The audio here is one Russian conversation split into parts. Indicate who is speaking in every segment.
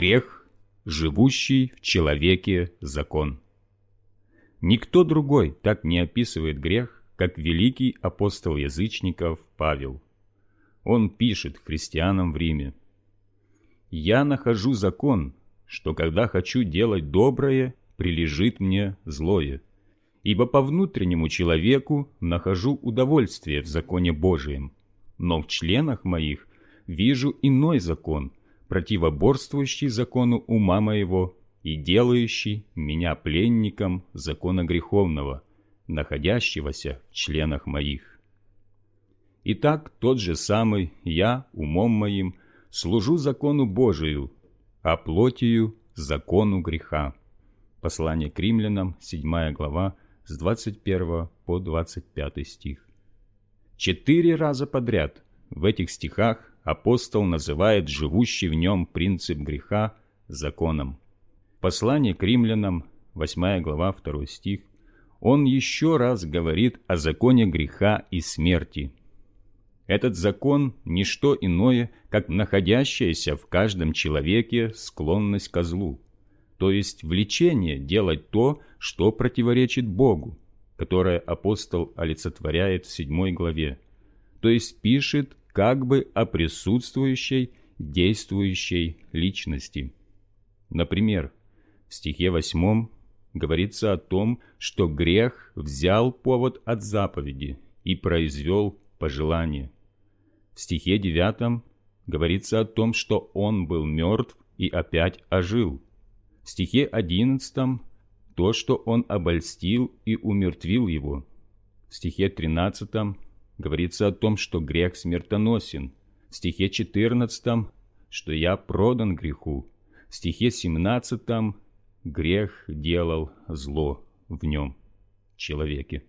Speaker 1: Грех, живущий в человеке закон. Никто другой так не описывает грех, как великий апостол язычников Павел. Он пишет христианам в Риме: «Я нахожу закон, что когда хочу делать доброе, прилежит мне злое. Ибо по внутреннему человеку нахожу удовольствие в законе Божием, но в членах моих вижу иной закон, противоборствующий закону ума моего и делающий меня пленником закона греховного, находящегося в членах моих. Итак, тот же самый я умом моим служу закону Божию, а плотью закону греха». Послание к римлянам, 7 глава, с 21 по 25 стих. 4 раза подряд в этих стихах апостол называет живущий в нем принцип греха законом. Послание к римлянам, 8 глава, 2 стих, он еще раз говорит о законе греха и смерти. Этот закон – не что иное, как находящаяся в каждом человеке склонность ко злу, то есть влечение делать то, что противоречит Богу, которое апостол олицетворяет в 7 главе, то есть пишет как бы о присутствующей, действующей личности. Например, в стихе 8 говорится о том, что грех взял повод от заповеди и произвел пожелание. В стихе 9 говорится о том, что он был мертв и опять ожил. В стихе 11 то, что он обольстил и умертвил его. В стихе 13 говорится о том, что грех смертоносен. В стихе 14 что я продан греху. В стихе 17 грех делал зло в нем, человеке.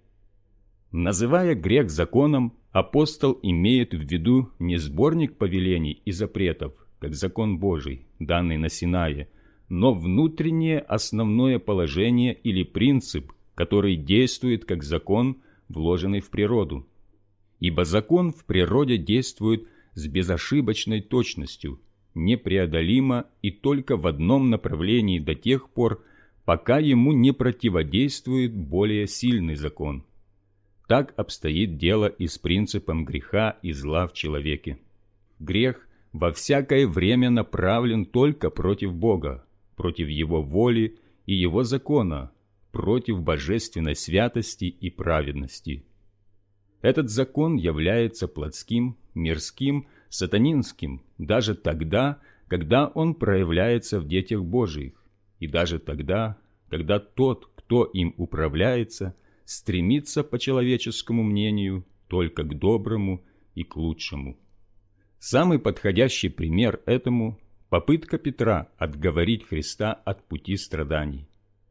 Speaker 1: Называя грех законом, апостол имеет в виду не сборник повелений и запретов, как закон Божий, данный на Синае, но внутреннее основное положение или принцип, который действует как закон, вложенный в природу. Ибо закон в природе действует с безошибочной точностью, непреодолимо и только в одном направлении до тех пор, пока ему не противодействует более сильный закон. Так обстоит дело и с принципом греха и зла в человеке. Грех во всякое время направлен только против Бога, против Его воли и Его закона, против божественной святости и праведности. Этот закон является плотским, мирским, сатанинским даже тогда, когда он проявляется в детях Божиих, и даже тогда, когда тот, кто им управляется, стремится, по человеческому мнению, только к доброму и к лучшему. Самый подходящий пример этому – попытка Петра отговорить Христа от пути страданий.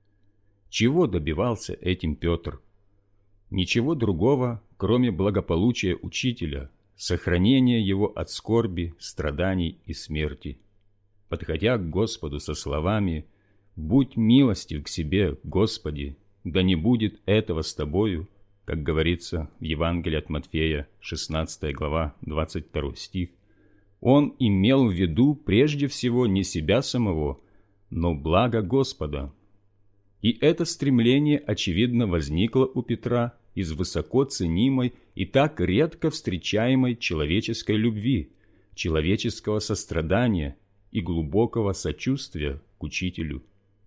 Speaker 1: Чего добивался этим Петр? Ничего другого, кроме благополучия учителя, сохранения его от скорби, страданий и смерти. Подходя к Господу со словами «Будь милостив к себе, Господи, да не будет этого с тобою», как говорится в Евангелии от Матфея, 16 глава, 22 стих, он имел в виду прежде всего не себя самого, но благо Господа. И это стремление, очевидно, возникло у Петра из высоко ценимой и так редко встречаемой человеческой любви, человеческого сострадания и глубокого сочувствия к учителю.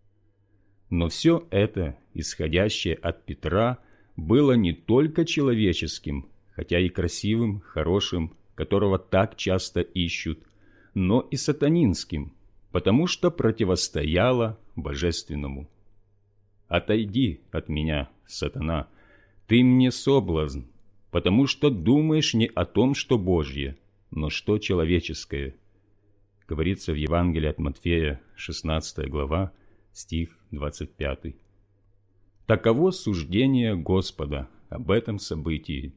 Speaker 1: Но все это, исходящее от Петра, было не только человеческим, хотя и красивым, хорошим, которого так часто ищут, но и сатанинским, потому что противостояло божественному. «Отойди от меня, сатана, ты мне соблазн, потому что думаешь не о том, что Божье, но что человеческое», говорится в Евангелии от Матфея, 16 глава, стих 25. Таково суждение Господа об этом событии.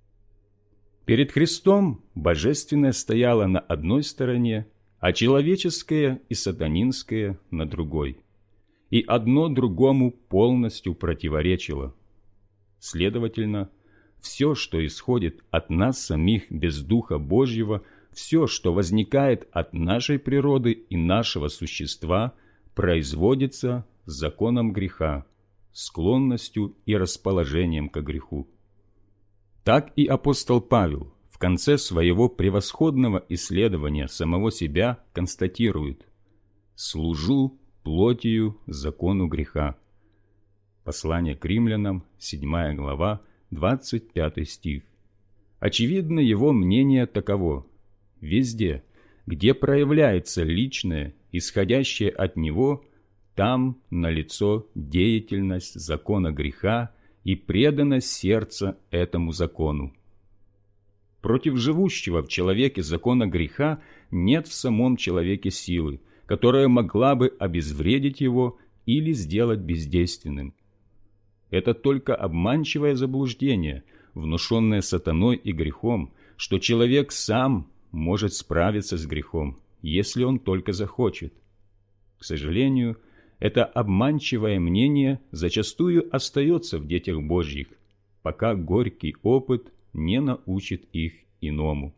Speaker 1: Перед Христом божественное стояло на одной стороне, а человеческое и сатанинское на другой. И одно другому полностью противоречило. Следовательно, все, что исходит от нас самих без Духа Божьего, все, что возникает от нашей природы и нашего существа, производится законом греха, склонностью и расположением к греху. Так и апостол Павел в конце своего превосходного исследования самого себя констатирует: «Служу плотью закону греха». Послание к римлянам, 7 глава, 25 стих. Очевидно, его мнение таково: везде, где проявляется личное, исходящее от него, там налицо деятельность закона греха и преданность сердца этому закону. Против живущего в человеке закона греха нет в самом человеке силы, которая могла бы обезвредить его или сделать бездейственным. Это только обманчивое заблуждение, внушенное сатаной и грехом, что человек сам может справиться с грехом, если он только захочет. К сожалению, это обманчивое мнение зачастую остается в детях Божьих, пока горький опыт не научит их иному.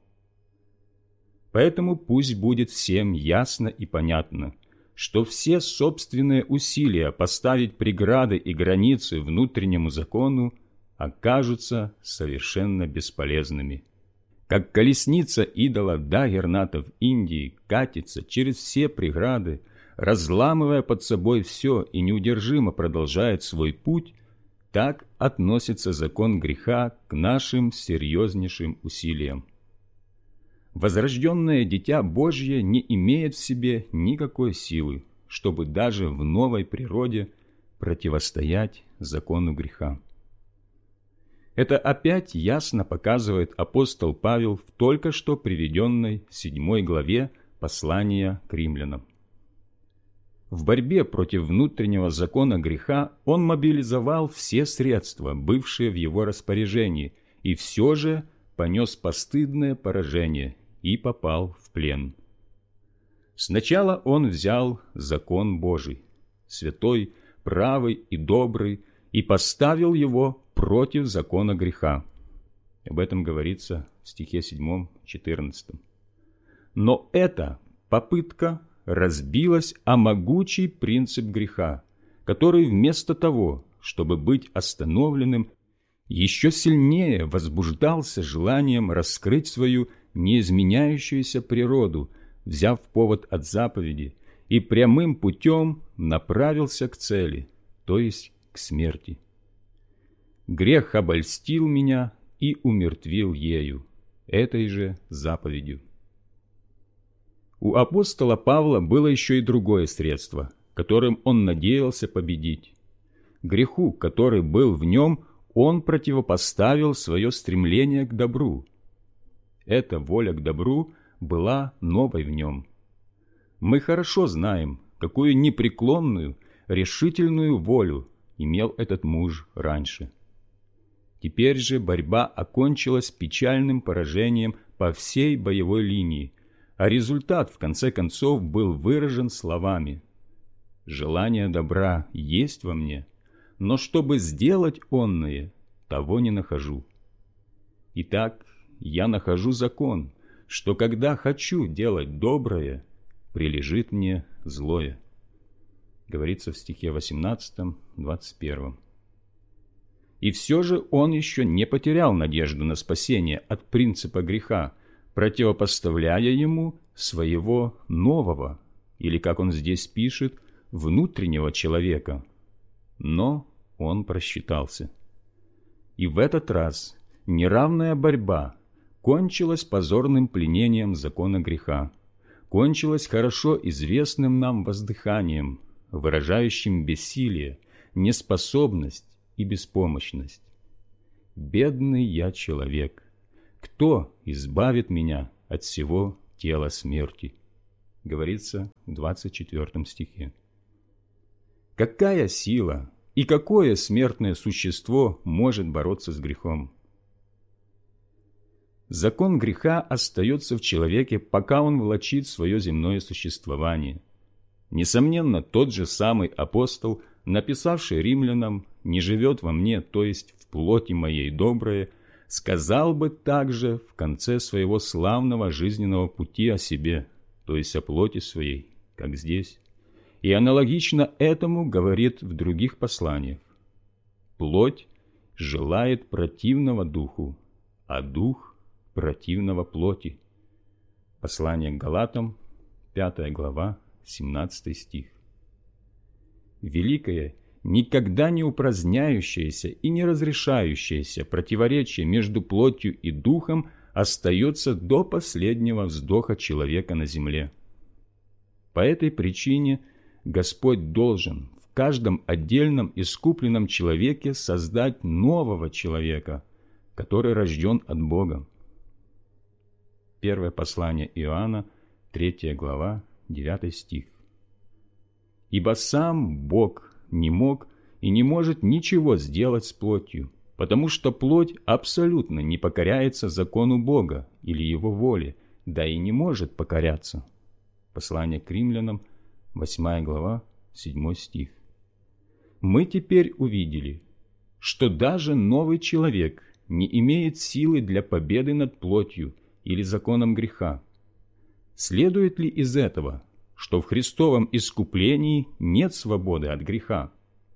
Speaker 1: Поэтому пусть будет всем ясно и понятно, что все собственные усилия поставить преграды и границы внутреннему закону окажутся совершенно бесполезными. Как колесница идола Дагерната в Индии катится через все преграды, разламывая под собой все и неудержимо продолжает свой путь, так относится закон греха к нашим серьезнейшим усилиям. Возрожденное Дитя Божье не имеет в себе никакой силы, чтобы даже в новой природе противостоять закону греха. Это опять ясно показывает апостол Павел в только что приведенной 7 главе послания к римлянам. В борьбе против внутреннего закона греха он мобилизовал все средства, бывшие в его распоряжении, и все же понес постыдное поражение и попал в плен. Сначала он взял закон Божий, святой, правый и добрый, и поставил его против закона греха. Об этом говорится в стихе 7, 14. Но эта попытка разбилась о могучий принцип греха, который вместо того, чтобы быть остановленным, еще сильнее возбуждался желанием раскрыть свою неизменяющуюся природу, взяв повод от заповеди, и прямым путем направился к цели, то есть к смерти. Грех обольстил меня и умертвил ею, этой же заповедью. У апостола Павла было еще и другое средство, которым он надеялся победить. Греху, который был в нем, он противопоставил свое стремление к добру. Эта воля к добру была новой в нем. Мы хорошо знаем, какую непреклонную, решительную волю имел этот муж раньше. Теперь же борьба окончилась печальным поражением по всей боевой линии, а результат, в конце концов, был выражен словами: «Желание добра есть во мне, но чтобы сделать онное, того не нахожу. Итак, я нахожу закон, что когда хочу делать доброе, прилежит мне злое». Говорится в стихе 18, 21. И все же он еще не потерял надежду на спасение от принципа греха, противопоставляя ему своего нового, или, как он здесь пишет, внутреннего человека. Но он просчитался. И в этот раз неравная борьба кончилась позорным пленением закона греха, кончилась хорошо известным нам воздыханием, выражающим бессилие, неспособность и беспомощность. «Бедный я человек! Кто избавит меня от всего тела смерти?» Говорится в 24 стихе. Какая сила и какое смертное существо может бороться с грехом? Закон греха остается в человеке, пока он влачит свое земное существование. Несомненно, тот же самый апостол, написавший римлянам «не живет во мне, то есть в плоти моей доброе», сказал бы также в конце своего славного жизненного пути о себе, то есть о плоти своей, как здесь, и аналогично этому говорит в других посланиях. Плоть желает противного духу, а дух противного плоти. Послание к Галатам, 5 глава, 17 стих. Великое, никогда не упраздняющееся и не разрешающееся противоречие между плотью и духом остается до последнего вздоха человека на земле. По этой причине Господь должен в каждом отдельном искупленном человеке создать нового человека, который рожден от Бога. Первое послание Иоанна, 3 глава, 9 стих. «Ибо сам Бог не мог и не может ничего сделать с плотью, потому что плоть абсолютно не покоряется закону Бога или Его воле, да и не может покоряться». Послание к Римлянам, 8 глава, 7 стих. Мы теперь увидели, что даже новый человек не имеет силы для победы над плотью или законом греха. Следует ли из этого, что в Христовом искуплении нет свободы от греха?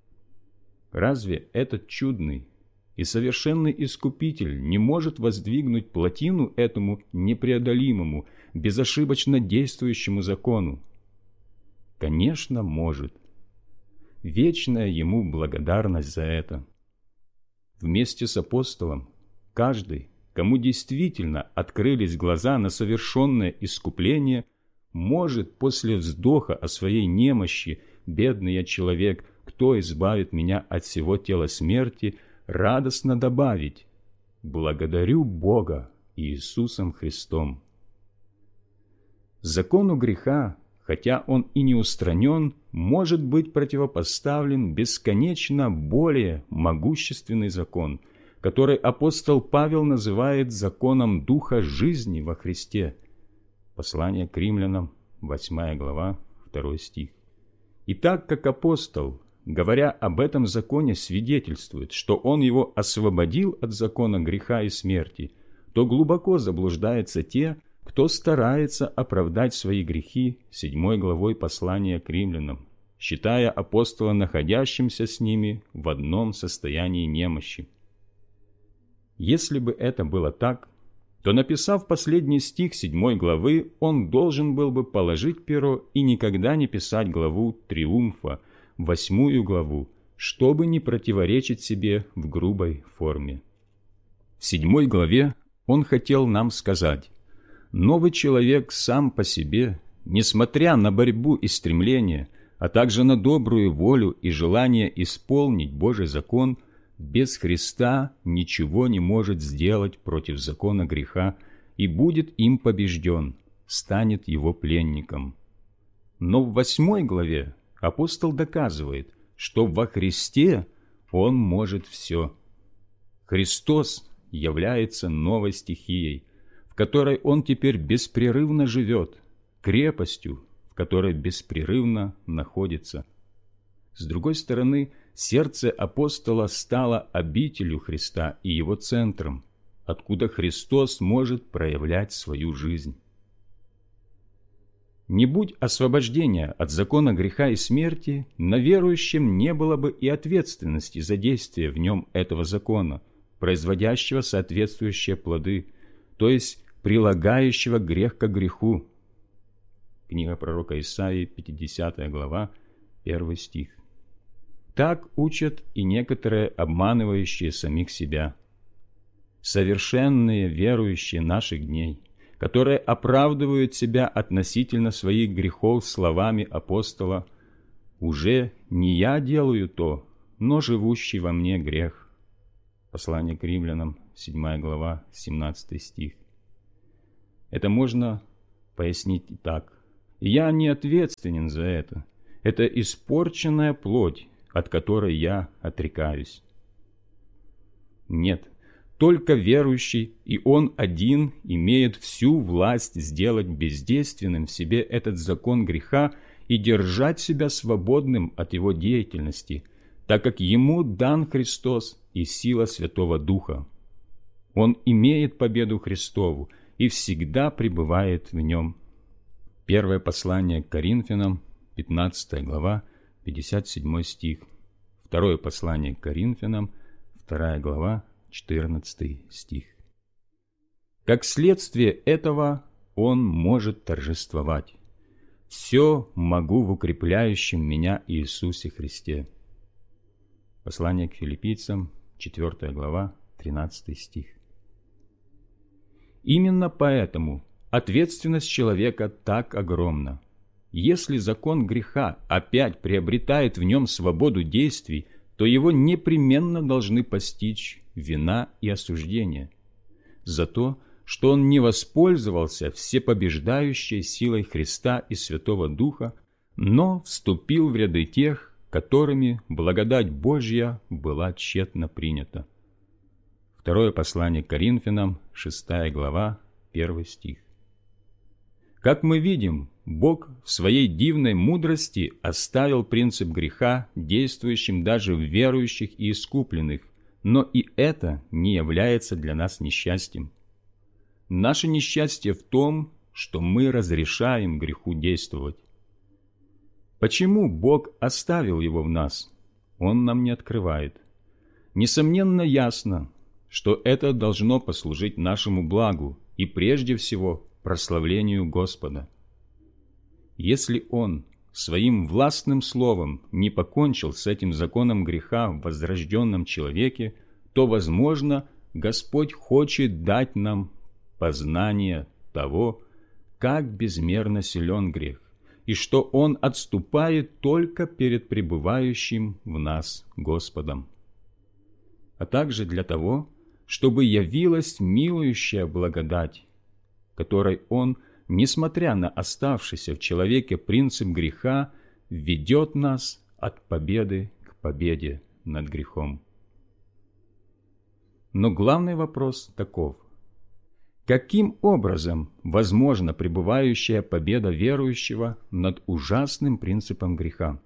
Speaker 1: Разве этот чудный и совершенный Искупитель не может воздвигнуть плотину этому непреодолимому, безошибочно действующему закону? Конечно, может. Вечная ему благодарность за это. Вместе с апостолом каждый, кому действительно открылись глаза на совершенное искупление, может после вздоха о своей немощи, бедный я человек, кто избавит меня от всего тела смерти, радостно добавить: благодарю Бога Иисусом Христом. Закону греха, хотя он и не устранен, может быть противопоставлен бесконечно более могущественный закон, который апостол Павел называет законом Духа жизни во Христе. Послание к Римлянам, 8 глава, 2 стих. И так как апостол, говоря об этом законе, свидетельствует, что он его освободил от закона греха и смерти, то глубоко заблуждаются те, кто старается оправдать свои грехи 7 главой послания к Римлянам, считая апостола находящимся с ними в одном состоянии немощи. Если бы это было так, то, написав последний стих 7 главы, он должен был бы положить перо и никогда не писать главу Триумфа, 8 главу, чтобы не противоречить себе в грубой форме. В 7 главе он хотел нам сказать: новый человек сам по себе, несмотря на борьбу и стремление, а также на добрую волю и желание исполнить Божий закон, без Христа ничего не может сделать против закона греха и будет им побежден, станет его пленником. Но в 8 главе апостол доказывает, что во Христе он может все. Христос является новой стихией, в которой он теперь беспрерывно живет, крепостью, в которой беспрерывно находится. С другой стороны, сердце апостола стало обителью Христа и его центром, откуда Христос может проявлять свою жизнь. Не будь освобождения от закона греха и смерти, на верующем не было бы и ответственности за действие в нем этого закона, производящего соответствующие плоды, то есть прилагающего грех к греху. Книга пророка Исаии, 50 глава, 1 стих. Так учат и некоторые обманывающие самих себя. Совершенные верующие наших дней, которые оправдывают себя относительно своих грехов словами апостола: «Уже не я делаю то, но живущий во мне грех». Послание к Римлянам, 7 глава, 17 стих. Это можно пояснить и так: я не ответственен за это. Это испорченная плоть, от которой я отрекаюсь. Нет, только верующий, и он один, имеет всю власть сделать бездейственным в себе этот закон греха и держать себя свободным от его деятельности, так как ему дан Христос и сила Святого Духа. Он имеет победу Христову и всегда пребывает в нем. Первое послание к Коринфянам, 15 глава, 57 стих. Второе послание к Коринфянам, 2 глава, 14 стих. Как следствие этого он может торжествовать. «Все могу в укрепляющем меня Иисусе Христе». Послание к Филиппийцам, 4 глава, 13 стих. Именно поэтому ответственность человека так огромна. Если закон греха опять приобретает в нем свободу действий, то его непременно должны постичь вина и осуждение за то, что он не воспользовался всепобеждающей силой Христа и Святого Духа, но вступил в ряды тех, которыми благодать Божья была тщетно принята. Второе послание к Коринфянам, 6 глава, 1 стих. Как мы видим, Бог в своей дивной мудрости оставил принцип греха действующим даже в верующих и искупленных, но и это не является для нас несчастьем. Наше несчастье в том, что мы разрешаем греху действовать. Почему Бог оставил его в нас? Он нам не открывает. Несомненно, ясно, что это должно послужить нашему благу и прежде всего прославлению Господа. Если Он своим властным словом не покончил с этим законом греха в возрожденном человеке, то, возможно, Господь хочет дать нам познание того, как безмерно силен грех, и что он отступает только перед пребывающим в нас Господом, а также для того, чтобы явилась милующая благодать, которой он, несмотря на оставшийся в человеке принцип греха, ведет нас от победы к победе над грехом. Но главный вопрос таков: каким образом возможна пребывающая победа верующего над ужасным принципом греха?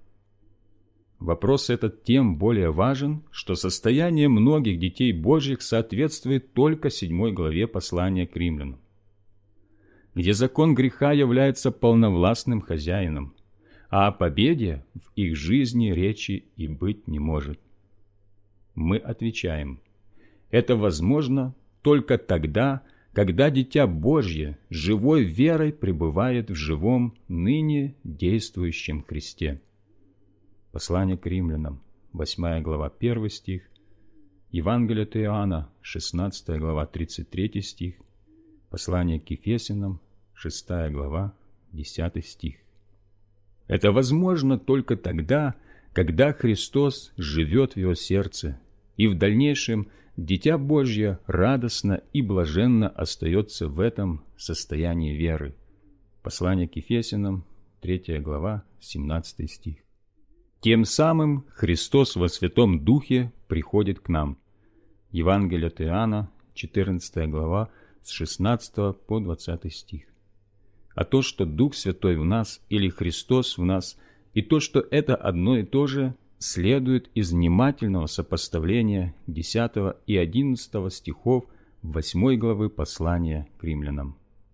Speaker 1: Вопрос этот тем более важен, что состояние многих детей Божьих соответствует только 7 главе послания к римлянам, где закон греха является полновластным хозяином, а о победе в их жизни речи и быть не может. Мы отвечаем: это возможно только тогда, когда Дитя Божье живой верой пребывает в живом, ныне действующем Христе. Послание к римлянам, 8 глава, 1 стих, Евангелие от Иоанна, 16 глава, 33 стих, Послание к Ефесянам, 6 глава, 10 стих. Это возможно только тогда, когда Христос живет в его сердце, и в дальнейшем Дитя Божье радостно и блаженно остается в этом состоянии веры. Послание к Ефесянам, 3 глава, 17 стих. Тем самым Христос во Святом Духе приходит к нам. Евангелие от Иоанна, 14 глава, с 16 по 20 стих. А то, что Дух Святой в нас или Христос в нас, и то, что это одно и то же, следует из внимательного сопоставления 10 и 11 стихов 8 главы послания к римлянам.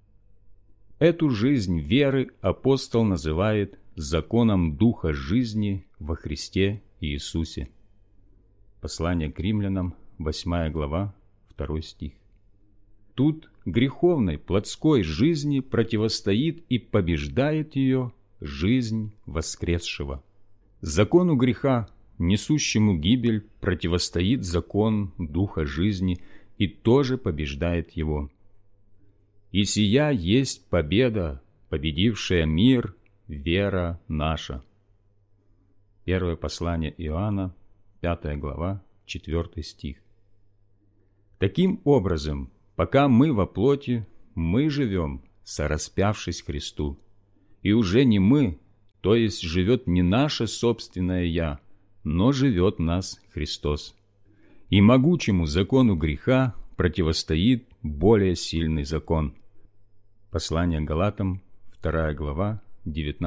Speaker 1: Эту жизнь веры апостол называет законом Духа жизни во Христе Иисусе. Послание к римлянам, 8 глава, 2 стих. Тут греховной плотской жизни противостоит и побеждает ее жизнь воскресшего. Закону греха, несущему гибель, противостоит закон Духа жизни и тоже побеждает его. И сия есть победа, победившая мир, вера наша. Первое послание Иоанна, 5 глава, 4 стих. Таким образом, пока мы во плоти, мы живем, сораспявшись Христу, и уже не мы, то есть живет не наше собственное «я», но живет в нас Христос. И могучему закону греха противостоит более сильный закон. Послание к Галатам, 2 глава,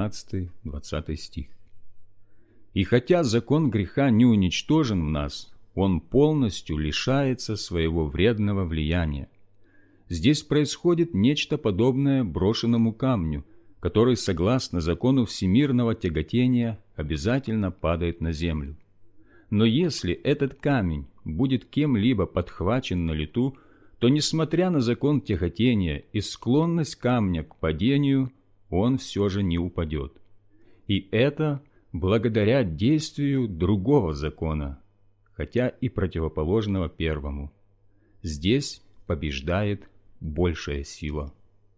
Speaker 1: 19-20 стих. И хотя закон греха не уничтожен в нас, он полностью лишается своего вредного влияния. Здесь происходит нечто подобное брошенному камню, который, согласно закону всемирного тяготения, обязательно падает на землю. Но если этот камень будет кем-либо подхвачен на лету, то, несмотря на закон тяготения и склонность камня к падению, он все же не упадет. И это благодаря действию другого закона, хотя и противоположного первому. Здесь побеждает большая сила.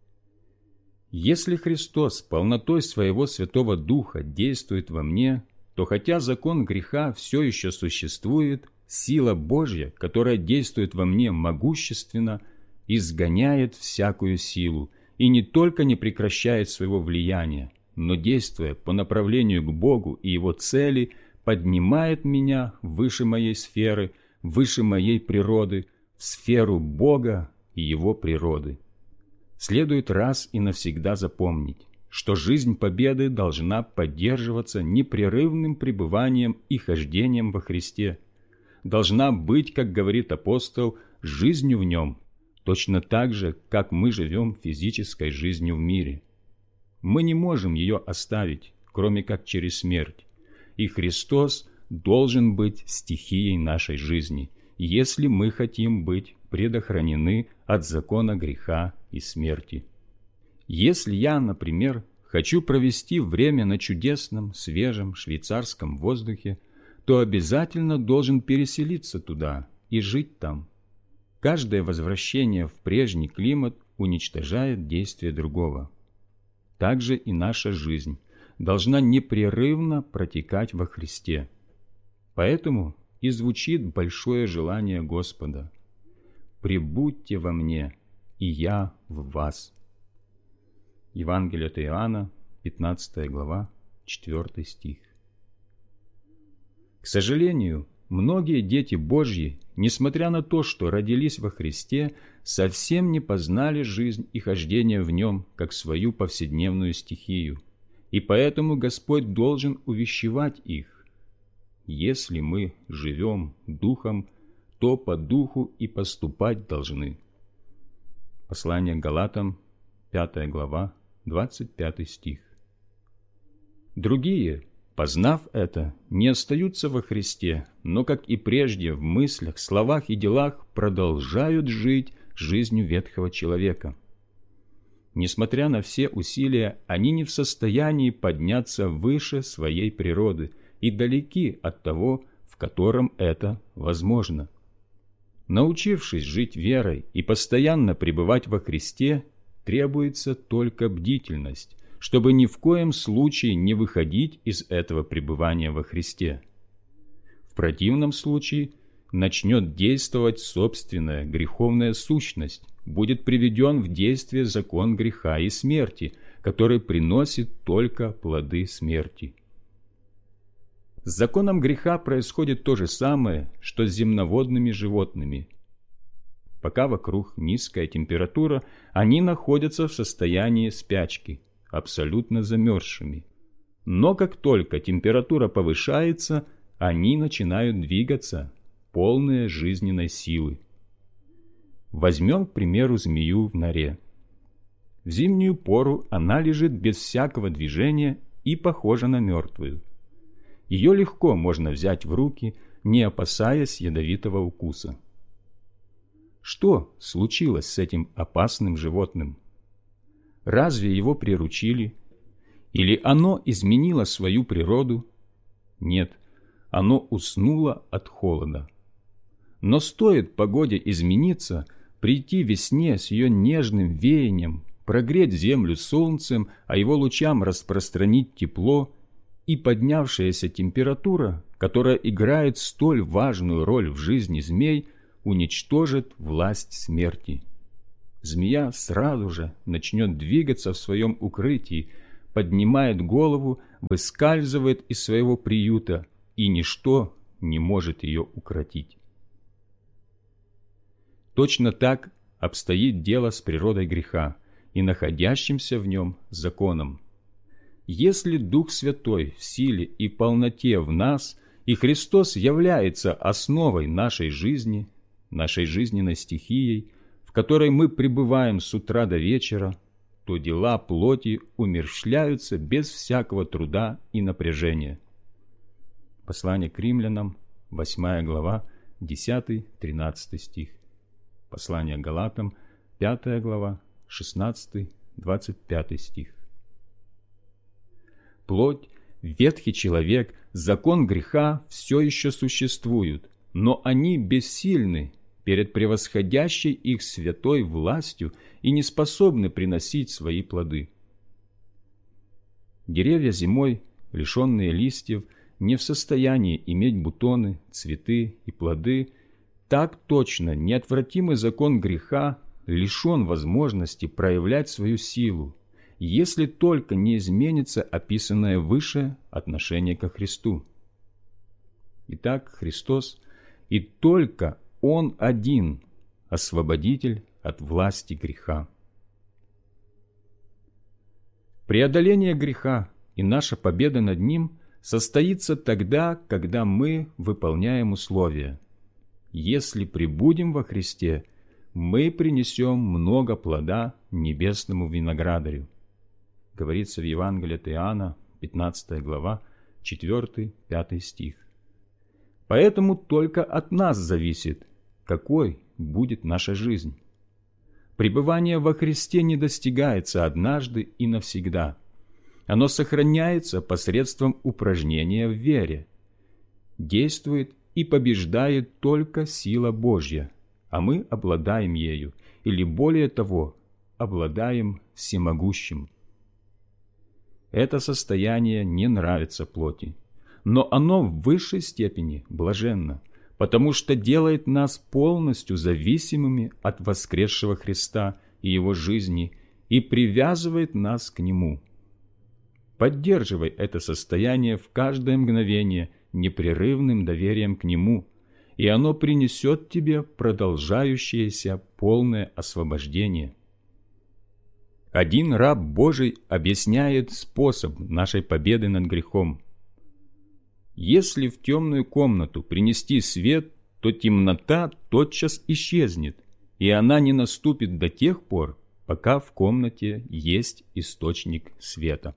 Speaker 1: Если Христос полнотой своего Святого Духа действует во мне, то хотя закон греха все еще существует, сила Божья, которая действует во мне могущественно, изгоняет всякую силу и не только не прекращает своего влияния, но, действуя по направлению к Богу и Его цели, поднимает меня выше моей сферы, выше моей природы, в сферу Бога и Его природы. Следует раз и навсегда запомнить, что жизнь победы должна поддерживаться непрерывным пребыванием и хождением во Христе, должна быть, как говорит апостол, жизнью в Нем, точно так же, как мы живем физической жизнью в мире. Мы не можем ее оставить, кроме как через смерть, и Христос должен быть стихией нашей жизни, если мы хотим быть предохранены от закона греха и смерти. Если я, например, хочу провести время на чудесном, свежем швейцарском воздухе, то обязательно должен переселиться туда и жить там. Каждое возвращение в прежний климат уничтожает действие другого. Также и наша жизнь должна непрерывно протекать во Христе. Поэтому и звучит большое желание Господа: «Пребудьте во мне, и я в вас». Евангелие от Иоанна, 15 глава, 4 стих. К сожалению, многие дети Божьи, несмотря на то, что родились во Христе, совсем не познали жизнь и хождение в Нем как свою повседневную стихию, и поэтому Господь должен увещевать их: «Если мы живем Духом, то по Духу и поступать должны». Послание к Галатам, 5 глава, 25 стих. Другие, познав это, не остаются во Христе, но, как и прежде, в мыслях, словах и делах продолжают жить жизнью ветхого человека. Несмотря на все усилия, они не в состоянии подняться выше своей природы и далеки от того, в котором это возможно. Научившись жить верой и постоянно пребывать во Христе, требуется только бдительность, чтобы ни в коем случае не выходить из этого пребывания во Христе. В противном случае начнет действовать собственная греховная сущность, будет приведен в действие закон греха и смерти, который приносит только плоды смерти. С законом греха происходит то же самое, что с земноводными животными. Пока вокруг низкая температура, они находятся в состоянии спячки, абсолютно замерзшими. Но как только температура повышается, они начинают двигаться, полные жизненной силы. Возьмем, к примеру, змею в норе. В зимнюю пору она лежит без всякого движения и похожа на мертвую. Ее легко можно взять в руки, не опасаясь ядовитого укуса. Что случилось с этим опасным животным? Разве его приручили? Или оно изменило свою природу? Нет, оно уснуло от холода. Но стоит погоде измениться, прийти весне с ее нежным веянием, прогреть землю солнцем, а его лучам распространить тепло, и поднявшаяся температура, которая играет столь важную роль в жизни змей, уничтожит власть смерти. Змея сразу же начнет двигаться в своем укрытии, поднимает голову, выскальзывает из своего приюта, и ничто не может ее укротить. Точно так обстоит дело с природой греха и находящимся в нем законом. Если Дух Святой в силе и полноте в нас и Христос является основой нашей жизни, нашей жизненной стихией, в которой мы пребываем с утра до вечера, то дела плоти умерщвляются без всякого труда и напряжения. Послание к римлянам, 8 глава, 10-13 стих. Послание к Галатам, 5 глава, 16-25 стих. Плоть, ветхий человек, закон греха все еще существуют, но они бессильны перед превосходящей их святой властью и не способны приносить свои плоды. Деревья зимой, лишенные листьев, не в состоянии иметь бутоны, цветы и плоды. Так точно неотвратимый закон греха лишен возможности проявлять свою силу, если только не изменится описанное выше отношение ко Христу. Итак, Христос и только Он один освободитель от власти греха. Преодоление греха и наша победа над ним состоится тогда, когда мы выполняем условия. Если пребудем во Христе, мы принесем много плода небесному виноградарю. Говорится в Евангелии от Иоанна, 15 глава, 4-5 стих. Поэтому только от нас зависит, какой будет наша жизнь. Пребывание во Христе не достигается однажды и навсегда. Оно сохраняется посредством упражнения в вере. Действует и побеждает только сила Божья, а мы обладаем ею, или более того, обладаем всемогущим. Это состояние не нравится плоти, но оно в высшей степени блаженно, потому что делает нас полностью зависимыми от воскресшего Христа и Его жизни и привязывает нас к Нему. Поддерживай это состояние в каждое мгновение непрерывным доверием к Нему, и оно принесет тебе продолжающееся полное освобождение. Один раб Божий объясняет способ нашей победы над грехом. Если в темную комнату принести свет, то темнота тотчас исчезнет, и она не наступит до тех пор, пока в комнате есть источник света.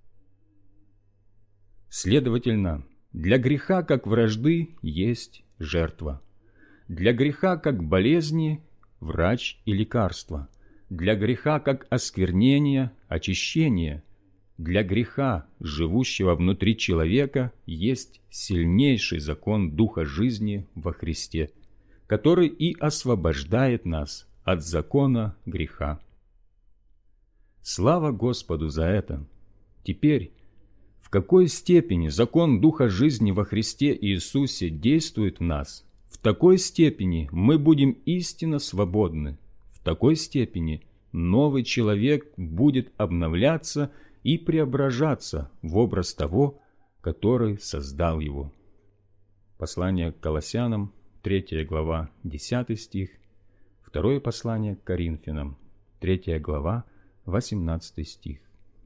Speaker 1: Следовательно, для греха как вражды есть жертва. Для греха как болезни – врач и лекарство. Для греха как осквернения – очищение. Для греха, живущего внутри человека, есть сильнейший закон Духа жизни во Христе, который и освобождает нас от закона греха. Слава Господу за это! Теперь, в какой степени закон Духа жизни во Христе Иисусе действует в нас, в такой степени мы будем истинно свободны, в такой степени новый человек будет обновляться и преображаться в образ того, который создал его. Послание к Колоссянам, 3 глава, 10 стих, 2 послание к Коринфянам, 3 глава, 18 стих.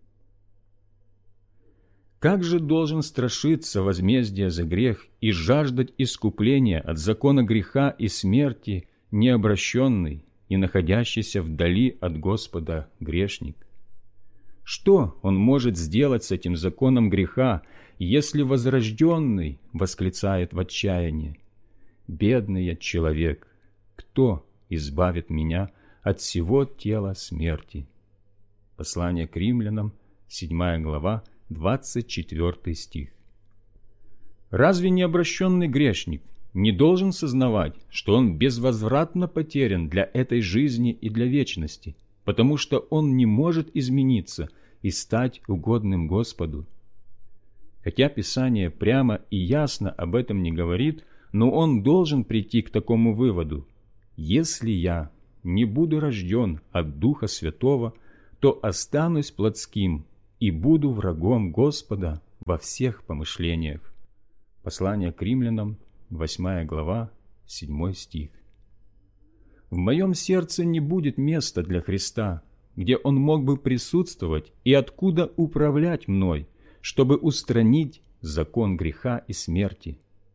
Speaker 1: Как же должен страшиться возмездия за грех и жаждать искупления от закона греха и смерти необращенный и находящийся вдали от Господа грешник? Что он может сделать с этим законом греха, если возрожденный восклицает в отчаянии: «Бедный я человек, кто избавит меня от всего тела смерти?» Послание к римлянам, 7 глава, 24 стих. Разве необращенный грешник не должен сознавать, что он безвозвратно потерян для этой жизни и для вечности, потому что он не может измениться и стать угодным Господу? Хотя Писание прямо и ясно об этом не говорит, но он должен прийти к такому выводу: если я не буду рожден от Духа Святого, то останусь плотским и буду врагом Господа во всех помышлениях. Послание к римлянам, 8 глава, 7 стих. В моем сердце не будет места для Христа, где Он мог бы присутствовать и откуда управлять мной, чтобы устранить закон греха и смерти,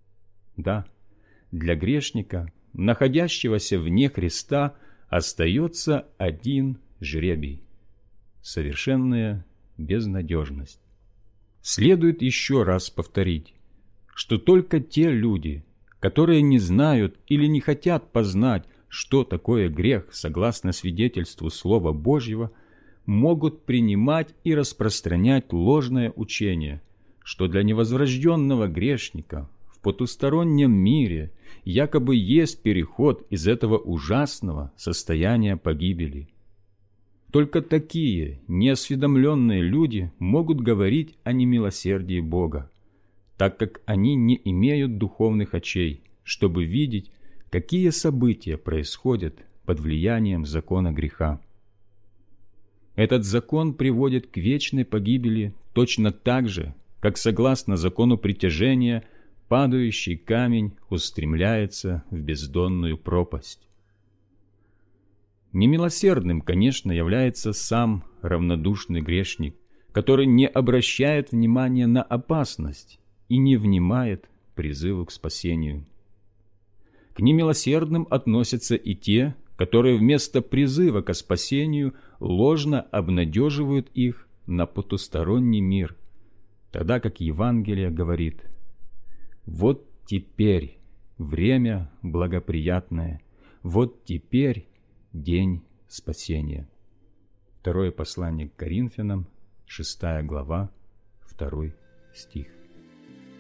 Speaker 1: Да, для грешника, находящегося вне Христа, остается один жребий – совершенная безнадежность. Следует еще раз повторить, что только те люди, которые не знают или не хотят познать, что такое грех согласно свидетельству Слова Божьего, могут принимать и распространять ложное учение, что для невозврожденного грешника в потустороннем мире якобы есть переход из этого ужасного состояния погибели. Только такие неосведомленные люди могут говорить о немилосердии Бога, так как они не имеют духовных очей, чтобы видеть, какие события происходят под влиянием закона греха. Этот закон приводит к вечной погибели точно так же, как согласно закону притяжения падающий камень устремляется в бездонную пропасть. Немилосердным, конечно, является сам равнодушный грешник, который не обращает внимания на опасность и не внимает призыву к спасению. К немилосердным относятся и те, которые вместо призыва к спасению ложно обнадеживают их на потусторонний мир, тогда как Евангелие говорит: «Вот теперь время благоприятное, вот теперь день спасения». Второе послание к Коринфянам, 6 глава, 2 стих.